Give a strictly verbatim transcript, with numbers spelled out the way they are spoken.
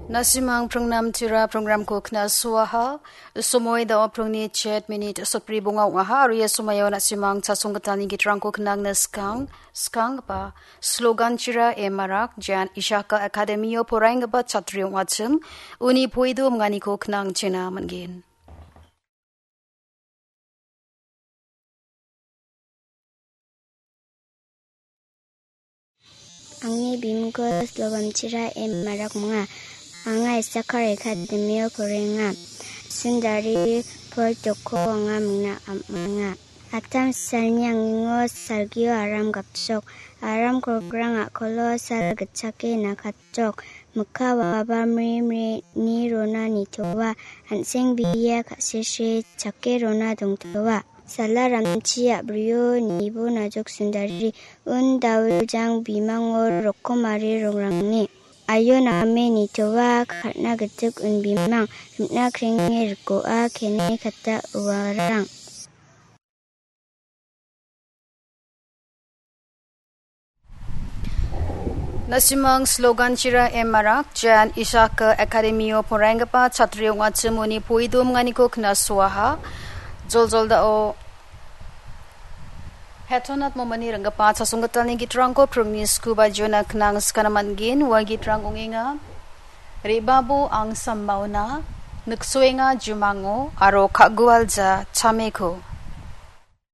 Nasimang program tira program ko kna suaha sumoy da prongni chat minute sopri bunga ngaha riya sumayo nasimang chasung katani gitrang ko knang na skang skang pa slogan tira emarak jan ishaka academyo poraing ba chatriyo wachum uni poidu mngani ko knang chena mangin Angni bimko slogan tira emarak mga Anga Isakar Academyo Korenga Sundari Portoko Anga Muna Amanga Atam Sanyang Ngo Salgio Aram Gapsok Aram Kograng Akolo Sal Gachake Nakachok Muka Waba Mri Ni Rona Nitowa Hanseng Biya Kaseshe Chake Rona Dongtowa Salaram Chia Brio Nibo Najok Sundari Undawjang Bimango Rokomari Rorangni Ayo name ni coba karena getuk un bimang himna kringir goa kene kata warang. Nasimang slogan cira emarak jan Ishaka Academyo porangapa chatriyo ngachumuni poidum nganiko kna swaha jol-jol da o Hetonat momani rangapa chasunggatalni gitrangko prungni skuba jona knang skanamangin wa gitrang unginga ribabu ang sambauna nuksuenga jumango aro kagwalja chameko